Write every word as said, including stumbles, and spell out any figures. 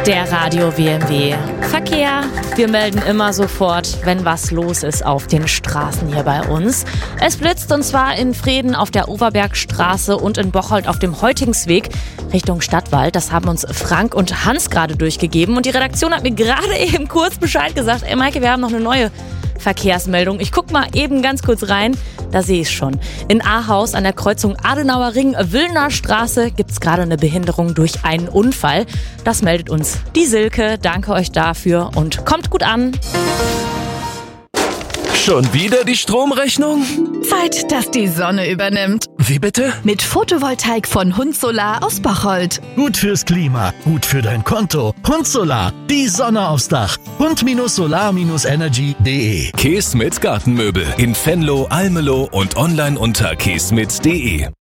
Der Radio W M W Verkehr. Wir melden immer sofort, wenn was los ist auf den Straßen hier bei uns. Es blitzt und zwar in Vreden auf der Overbergstraße und in Bocholt auf dem Heutingsweg Richtung Stadtwald. Das haben uns Frank und Hans gerade durchgegeben und die Redaktion hat mir gerade eben kurz Bescheid gesagt. Ey Maike, wir haben noch eine neue Verkehrsmeldung. Ich guck mal eben ganz kurz rein. Da sehe ich es schon. In Ahaus an der Kreuzung Adenauer Ring-Wüllner Straße gibt es gerade eine Behinderung durch einen Unfall. Das meldet uns die Silke. Danke euch dafür und kommt gut an. Schon wieder die Stromrechnung? Zeit, dass die Sonne übernimmt. Wie bitte? Mit Photovoltaik von Hund Solar aus Bocholt. Gut fürs Klima, gut für dein Konto. Hund Solar, die Sonne aufs Dach. hund Solar Energy punkt de Kees mit Gartenmöbel in Venlo, Almelo und online unter kees mit punkt de.